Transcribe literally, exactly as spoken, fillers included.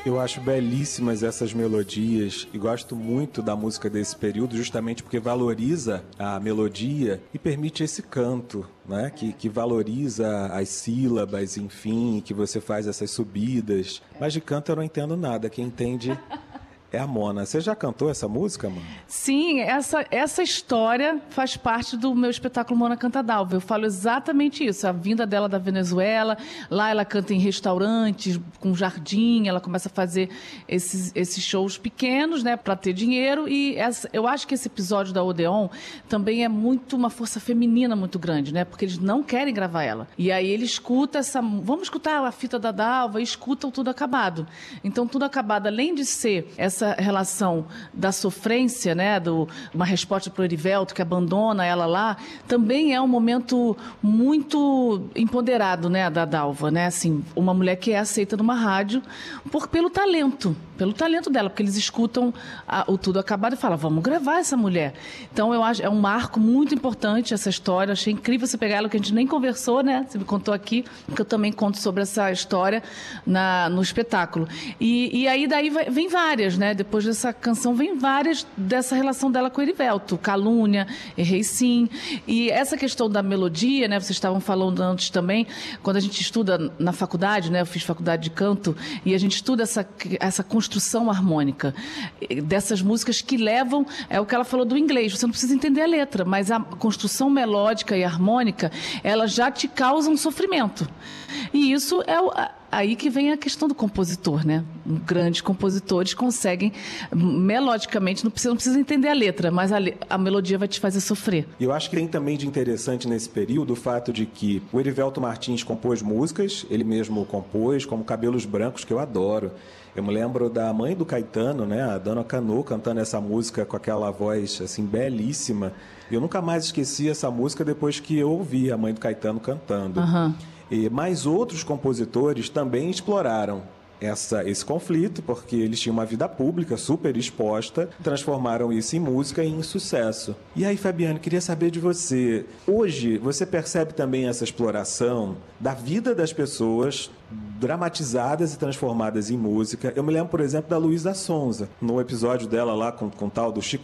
Eu acho belíssimas essas melodias e gosto muito da música desse período justamente porque valoriza a melodia e permite esse canto, né? que, que valoriza as sílabas, enfim, que você faz essas subidas. Mas de canto eu não entendo nada, quem entende é a Mona. Você já cantou essa música, Mona? Sim, essa, essa história faz parte do meu espetáculo Mona Canta Dalva. Eu falo exatamente isso, a vinda dela da Venezuela, lá ela canta em restaurantes, com jardim, ela começa a fazer esses, esses shows pequenos, né, para ter dinheiro, e essa, eu acho que esse episódio da Odeon também é muito uma força feminina muito grande, né, porque eles não querem gravar ela. E aí ele escuta essa, vamos escutar a fita da Dalva, e escutam Tudo Acabado. Então Tudo Acabado, além de ser essa essa relação da sofrência, né, do, uma resposta para o Erivelto, que abandona ela lá, também é um momento muito empoderado, né, da Dalva, né, assim, uma mulher que é aceita numa rádio por, pelo talento, pelo talento dela, porque eles escutam a, o Tudo Acabado e falam, vamos gravar essa mulher. Então, eu acho, é um marco muito importante essa história, achei incrível você pegar ela, que a gente nem conversou, né, você me contou aqui, que eu também conto sobre essa história na, no espetáculo. E, e aí, daí vai, vem várias, né, depois dessa canção vem várias dessa relação dela com o Erivelto, Calúnia, Errei Sim, e essa questão da melodia, né, vocês estavam falando antes também, quando a gente estuda na faculdade, né, eu fiz faculdade de canto, e a gente estuda essa, essa construção harmônica dessas músicas que levam, é o que ela falou do inglês, você não precisa entender a letra, mas a construção melódica e harmônica, ela já te causa um sofrimento. E isso é o, aí que vem a questão do compositor, né? Grandes compositores conseguem, melodicamente, não precisa, não precisa entender a letra, mas a, a melodia vai te fazer sofrer. E eu acho que tem também de interessante nesse período o fato de que o Erivelto Martins compôs músicas, ele mesmo compôs, como Cabelos Brancos, que eu adoro. Eu me lembro da mãe do Caetano, né, a Dona Canu, cantando essa música com aquela voz assim belíssima. Eu nunca mais esqueci essa música depois que eu ouvi a mãe do Caetano cantando. Uhum. E mais outros compositores também exploraram essa, esse conflito, porque eles tinham uma vida pública super exposta, transformaram isso em música e em sucesso. E aí, Fabiane, queria saber de você. Hoje, você percebe também essa exploração da vida das pessoas, dramatizadas e transformadas em música? Eu me lembro, por exemplo, da Luísa Sonza, no episódio dela lá com, com o tal do Chico